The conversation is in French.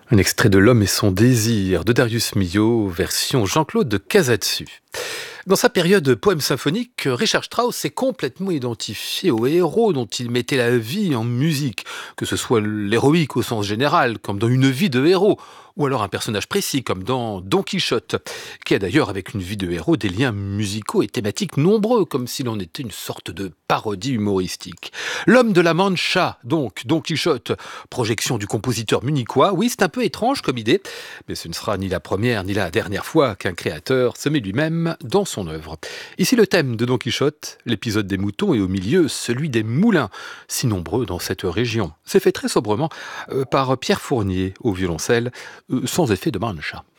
Un extrait de L'homme et son désir de Darius Milhaud, version Jean-Claude Casadesus. Dans sa période poème symphonique, Richard Strauss s'est complètement identifié au héros dont il mettait la vie en musique, que ce soit l'héroïque au sens général, comme dans Une vie de héros, ou alors un personnage précis, comme dans Don Quichotte, qui a d'ailleurs avec une vie de héros des liens musicaux et thématiques nombreux, comme si l'on était une sorte de parodie humoristique. L'homme de la Mancha, donc, Don Quichotte, projection du compositeur munichois, oui, c'est un peu étrange comme idée, mais ce ne sera ni la première ni la dernière fois qu'un créateur se met lui-même dans son œuvre. Ici le thème de Don Quichotte, l'épisode des moutons et au milieu celui des moulins, si nombreux dans cette région. C'est fait très sobrement par Pierre Fournier au violoncelle, sans effet de mancha.